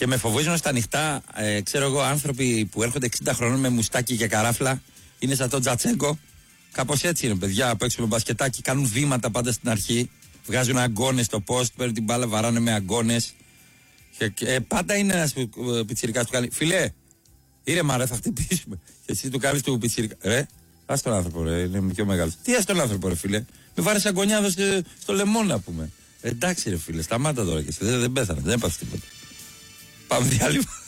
Και με φοβίζουν στα ανοιχτά, ξέρω εγώ, άνθρωποι που έρχονται 60 χρονών με μουστάκι και καράφλα. Είναι σαν τον Τζατσέγκο. Κάπως έτσι είναι, παιδιά, που έξω με μπασκετάκι. Κάνουν βήματα πάντα στην αρχή. Βγάζουν αγκώνες στο post, παίρνουν την μπάλα, βαράνε με αγκώνες. Πάντα είναι ένας πιτσιρικάς που κάνει. Φιλέ, ήρεμα ρε, θα χτυπήσουμε. Και εσύ του κάνεις του πιτσιρικα. Ρε, ας τον άνθρωπο, ρε, είναι πιο μεγάλος. Τι ας τον άνθρωπο, ρε φίλε. Με βάρεσε αγκονιάδο στο λαιμό, να πούμε. Εντάξει, ρε φίλε, σταμάτα τώρα και εσύ. Δεν πέθανε, δεν έπαθε τίποτα. Πάμε διάλειμμα.